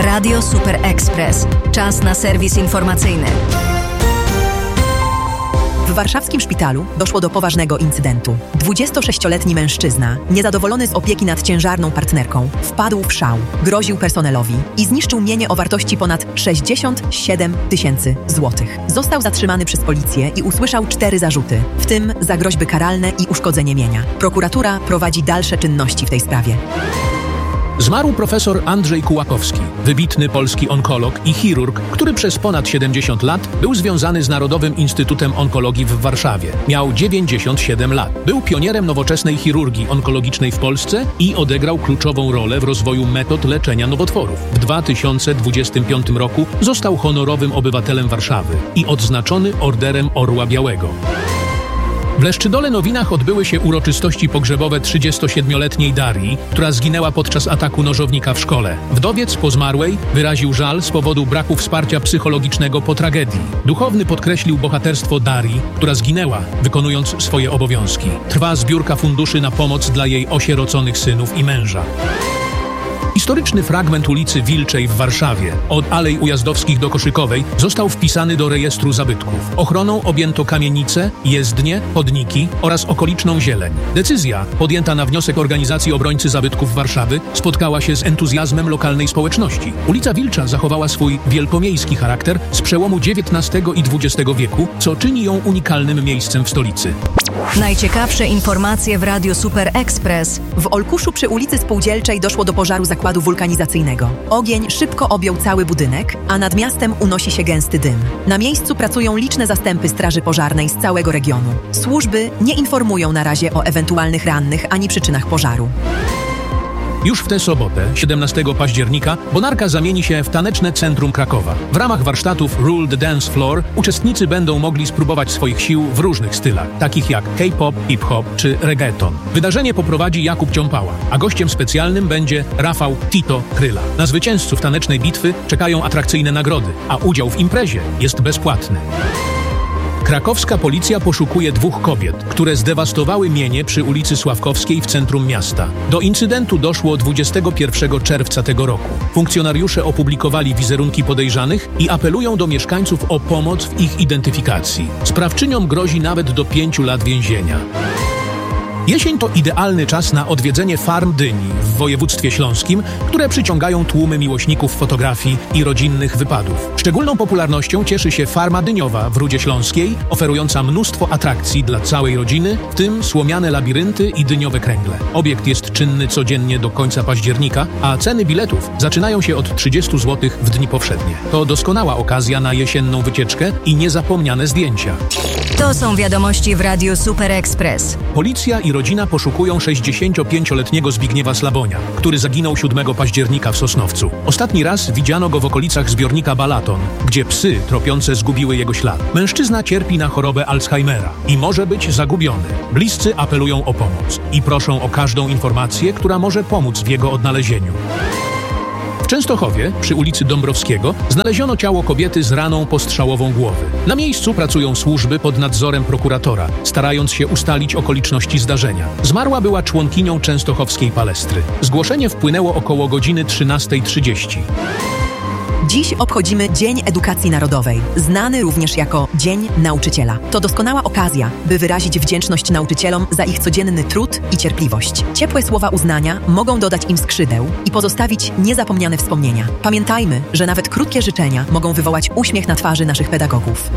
Radio Super Express. Czas na serwis informacyjny. W warszawskim szpitalu doszło do poważnego incydentu. 26-letni mężczyzna, niezadowolony z opieki nad ciężarną partnerką, wpadł w szał, groził personelowi i zniszczył mienie o wartości ponad 67 000 złotych. Został zatrzymany przez policję i usłyszał 4 zarzuty, w tym za groźby karalne i uszkodzenie mienia. Prokuratura prowadzi dalsze czynności w tej sprawie. Zmarł profesor Andrzej Kułakowski, wybitny polski onkolog i chirurg, który przez ponad 70 lat był związany z Narodowym Instytutem Onkologii w Warszawie. Miał 97 lat. Był pionierem nowoczesnej chirurgii onkologicznej w Polsce i odegrał kluczową rolę w rozwoju metod leczenia nowotworów. W 2025 roku został honorowym obywatelem Warszawy i odznaczony Orderem Orła Białego. W Leszczydole Nowinach odbyły się uroczystości pogrzebowe 37-letniej Darii, która zginęła podczas ataku nożownika w szkole. Wdowiec po zmarłej wyraził żal z powodu braku wsparcia psychologicznego po tragedii. Duchowny podkreślił bohaterstwo Darii, która zginęła, wykonując swoje obowiązki. Trwa zbiórka funduszy na pomoc dla jej osieroconych synów i męża. Historyczny fragment ulicy Wilczej w Warszawie, od Alei Ujazdowskich do Koszykowej, został wpisany do rejestru zabytków. Ochroną objęto kamienice, jezdnie, chodniki oraz okoliczną zieleń. Decyzja, podjęta na wniosek Organizacji Obrońcy Zabytków Warszawy, spotkała się z entuzjazmem lokalnej społeczności. Ulica Wilcza zachowała swój wielkomiejski charakter z przełomu XIX i XX wieku, co czyni ją unikalnym miejscem w stolicy. Najciekawsze informacje w Radiu Super Express. W Olkuszu przy ulicy Spółdzielczej doszło do pożaru zakładu wulkanizacyjnego. Ogień szybko objął cały budynek, a nad miastem unosi się gęsty dym. Na miejscu pracują liczne zastępy straży pożarnej z całego regionu. Służby nie informują na razie o ewentualnych rannych ani przyczynach pożaru. Już w tę sobotę, 17 października, Bonarka zamieni się w taneczne centrum Krakowa. W ramach warsztatów Rule the Dance Floor uczestnicy będą mogli spróbować swoich sił w różnych stylach, takich jak K-pop, hip-hop czy reggaeton. Wydarzenie poprowadzi Jakub Ciąpała, a gościem specjalnym będzie Rafał Tito Kryla. Na zwycięzców tanecznej bitwy czekają atrakcyjne nagrody, a udział w imprezie jest bezpłatny. Krakowska policja poszukuje 2 kobiet, które zdewastowały mienie przy ulicy Sławkowskiej w centrum miasta. Do incydentu doszło 21 czerwca tego roku. Funkcjonariusze opublikowali wizerunki podejrzanych i apelują do mieszkańców o pomoc w ich identyfikacji. Sprawczyniom grozi nawet do 5 lat więzienia. Jesień to idealny czas na odwiedzenie farm dyni w województwie śląskim, które przyciągają tłumy miłośników fotografii i rodzinnych wypadów. Szczególną popularnością cieszy się farma dyniowa w Rudzie Śląskiej, oferująca mnóstwo atrakcji dla całej rodziny, w tym słomiane labirynty i dyniowe kręgle. Obiekt jest czynny codziennie do końca października, a ceny biletów zaczynają się od 30 zł w dni powszednie. To doskonała okazja na jesienną wycieczkę i niezapomniane zdjęcia. To są wiadomości w Radiu Super Express. Policja i rodzina poszukują 65-letniego Zbigniewa Slabonia, który zaginął 7 października w Sosnowcu. Ostatni raz widziano go w okolicach zbiornika Balaton, gdzie psy tropiące zgubiły jego ślad. Mężczyzna cierpi na chorobę Alzheimera i może być zagubiony. Bliscy apelują o pomoc i proszą o każdą informację, która może pomóc w jego odnalezieniu. W Częstochowie, przy ulicy Dąbrowskiego, znaleziono ciało kobiety z raną postrzałową głowy. Na miejscu pracują służby pod nadzorem prokuratora, starając się ustalić okoliczności zdarzenia. Zmarła była członkinią częstochowskiej palestry. Zgłoszenie wpłynęło około godziny 13:30. Dziś obchodzimy Dzień Edukacji Narodowej, znany również jako Dzień Nauczyciela. To doskonała okazja, by wyrazić wdzięczność nauczycielom za ich codzienny trud i cierpliwość. Ciepłe słowa uznania mogą dodać im skrzydeł i pozostawić niezapomniane wspomnienia. Pamiętajmy, że nawet krótkie życzenia mogą wywołać uśmiech na twarzy naszych pedagogów.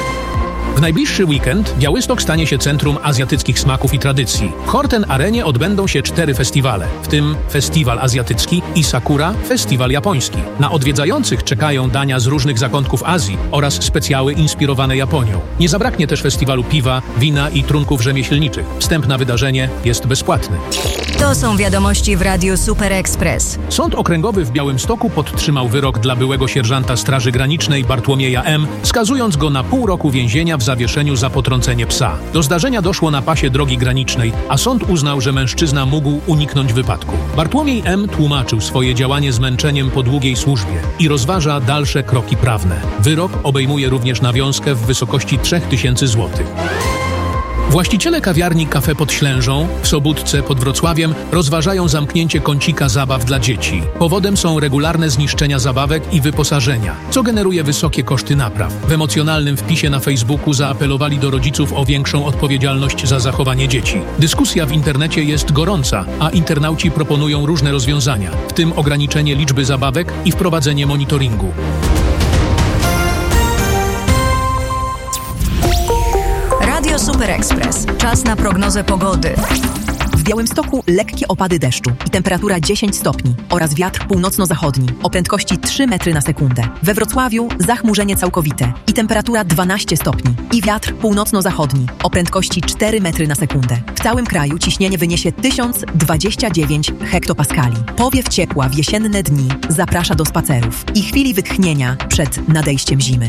W najbliższy weekend Białystok stanie się centrum azjatyckich smaków i tradycji. W Horten Arenie odbędą się 4 festiwale, w tym Festiwal Azjatycki i Sakura Festiwal Japoński. Na odwiedzających czekają dania z różnych zakątków Azji oraz specjały inspirowane Japonią. Nie zabraknie też festiwalu piwa, wina i trunków rzemieślniczych. Wstęp na wydarzenie jest bezpłatny. To są wiadomości w Radiu Super Express. Sąd Okręgowy w Białymstoku podtrzymał wyrok dla byłego sierżanta Straży Granicznej Bartłomieja M., skazując go na pół roku więzienia w zawieszeniu za potrącenie psa. Do zdarzenia doszło na pasie drogi granicznej, a sąd uznał, że mężczyzna mógł uniknąć wypadku. Bartłomiej M. tłumaczył swoje działanie zmęczeniem po długiej służbie i rozważa dalsze kroki prawne. Wyrok obejmuje również nawiązkę w wysokości 3000 zł. Właściciele kawiarni Cafe pod Ślężą w Sobótce pod Wrocławiem rozważają zamknięcie kącika zabaw dla dzieci. Powodem są regularne zniszczenia zabawek i wyposażenia, co generuje wysokie koszty napraw. W emocjonalnym wpisie na Facebooku zaapelowali do rodziców o większą odpowiedzialność za zachowanie dzieci. Dyskusja w internecie jest gorąca, a internauci proponują różne rozwiązania, w tym ograniczenie liczby zabawek i wprowadzenie monitoringu. Radio Super Express. Czas na prognozę pogody. W Białymstoku lekkie opady deszczu i temperatura 10 stopni oraz wiatr północno-zachodni o prędkości 3 metry na sekundę. We Wrocławiu zachmurzenie całkowite i temperatura 12 stopni i wiatr północno-zachodni o prędkości 4 metry na sekundę. W całym kraju ciśnienie wyniesie 1029 hektopaskali. Powiew ciepła w jesienne dni zaprasza do spacerów i chwili wytchnienia przed nadejściem zimy.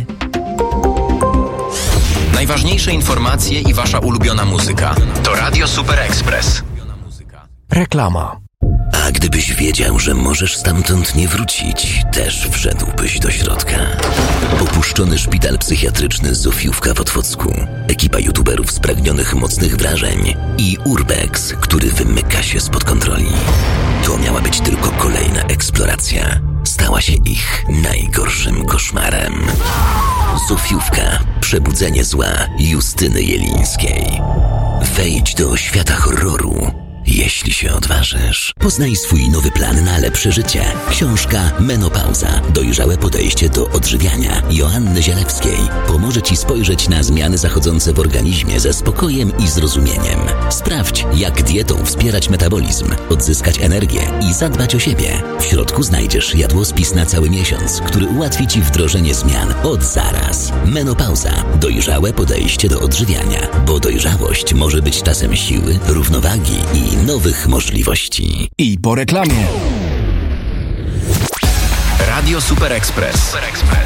Najważniejsze informacje i wasza ulubiona muzyka to Radio Super Express. Reklama. A gdybyś wiedział, że możesz stamtąd nie wrócić, też wszedłbyś do środka. Opuszczony szpital psychiatryczny Zofiówka w Otwocku, ekipa youtuberów spragnionych mocnych wrażeń i Urbex, który wymyka się spod kontroli. To miała być tylko kolejna eksploracja. Stała się ich najgorszym koszmarem. Zofiówka. Przebudzenie zła Justyny Jelińskiej. Wejdź do świata horroru, jeśli się odważysz. Poznaj swój nowy plan na lepsze życie. Książka Menopauza. Dojrzałe podejście do odżywiania Joanny Zielewskiej pomoże Ci spojrzeć na zmiany zachodzące w organizmie ze spokojem i zrozumieniem. Sprawdź, jak dietą wspierać metabolizm, odzyskać energię i zadbać o siebie. W środku znajdziesz jadłospis na cały miesiąc, który ułatwi Ci wdrożenie zmian od zaraz. Menopauza. Dojrzałe podejście do odżywiania, bo dojrzałość może być czasem siły, równowagi i nowych możliwości. I po reklamie. Radio Super Express.